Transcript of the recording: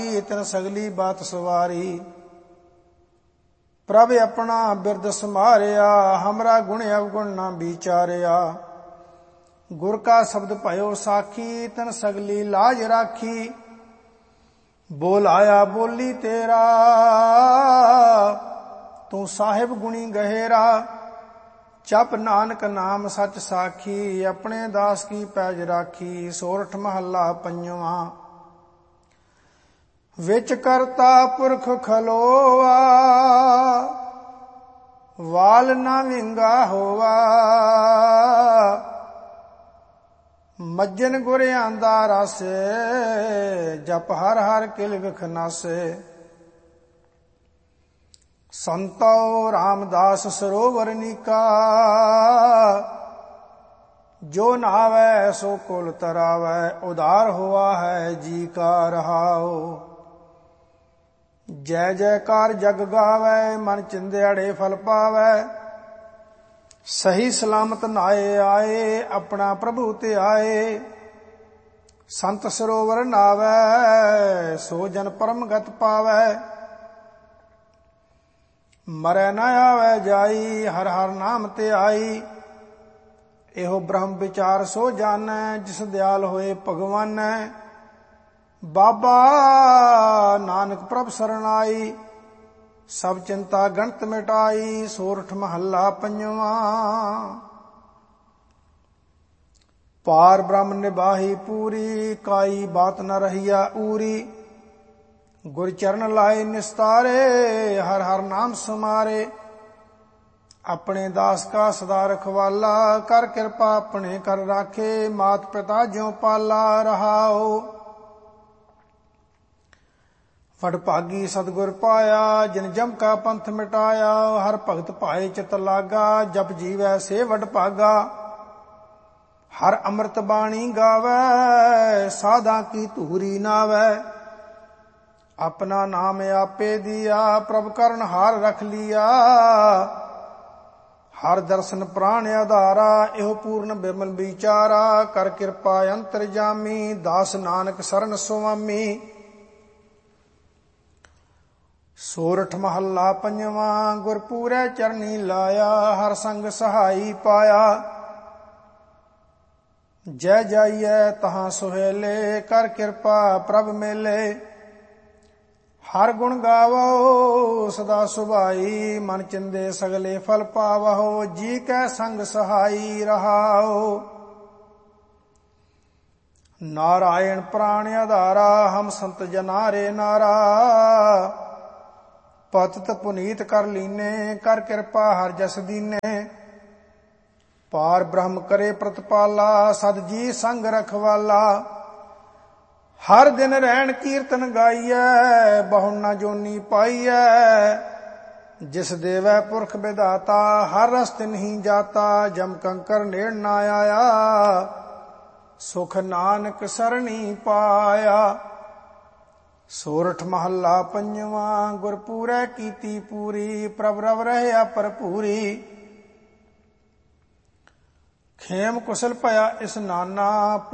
तिन सगली बात सवारी। प्रभ अपना बिरद समारिया, हमरा गुण अवगुण ना विचारिया। गुर का शब्द भयो साखी, तिन सगली लाज राखी। बोल आया बोली तेरा, तू साहिब गुणी गहेरा। जप नानक नाम सच साखी, अपने दास की पैज राखी। सोरठ महला पंजवा। विच करता पुरख खलोआ, वाल ना विंगा होवा। मज्जन गुर आंदा रासे, जप हर हर किल विख नासे। संतो रामदास सरोवर नीका, जो नहावै सो कुल तरावै। उदार हुआ है जी का रहाओ, जय जयकार जग गावै। मन चिंध्याड़े फल पावै, सही सलामत नाए आए। अपना प्रभु ते आए, संत सरोवर नावै। सो जन परम गत पावै, मरै न आवै जाई। हर हर नाम ते आई, एहो ब्रह्म विचार सो जानै। जिस दयाल होए भगवानै, बाबा नानक प्रभ सरनाई। सब चिंता गणत मिटाई। सोरठ महला पंजवा। पार ब्रह्म निबाही पूरी, काई बात न रहिया úरी। गुर चरण लाए निस्तारे, हर हर नाम समारे। अपने दास का सदा रखवाला, कर कृपा अपने कर राखे। मात पिता ज्यों पाला रहाओ, वडभागी सतगुर पाया। जिन जम का पंथ मिटाया, हर भगत भाए चित लागा। जप जीवै से वडभागा, हर अमृत बाणी गावै। साधा की धूरी नावै, अपना नाम आपे दिया। प्रभ करण हार रख लिया, हर दर्शन प्राण आधारा। एहो पूर्ण बिमल विचारा, कर कृपा अंतर जामी। दास नानक शरण सुआमी। सोरठ महला पंजवा। गुरपूरै चरनी लाया, हर संग सहाई पाया। जय जाइए तहाँ सुहेले, कर कृपा प्रभ मेले। हर गुण गावो सदा सुभाई, मन चिंदे सगले फल पावहो। जी कै संग सहाई रहाओ, नारायण प्राण आधारा। हम संत जनारे नारा, पतित पुनीत कर लीने। कर कृपा हर जस दीने, पार ब्रह्म करे प्रतिपाला। सद जी संग रखवाला, हर दिन रहन कीर्तन गाइयै। बहु न जोनी पाइयै, जिस देवै पुरख विधाता। हर रस तिन्हि जाता, जम कंकर नेड़ न आया। सुख नानक सरणी पाया। सोरठ महला पंजवा। गुरपूरै कीती पूरी, प्रभ रव रहया भरपूरी। खेम कुशल भया इस नाना,